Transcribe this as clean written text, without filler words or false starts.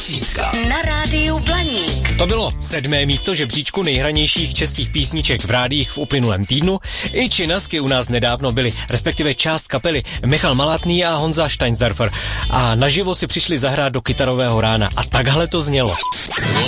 desítka. Na rádiu Blaník. To bylo 7. místo žebříčku nejhranějších českých písniček v rádiích v uplynulém týdnu. I činasky u nás nedávno byly, respektive část kapely Michal Malátný a Honza Steinsdorfer. A naživo si přišli zahrát do kytarového rána. A takhle to znělo.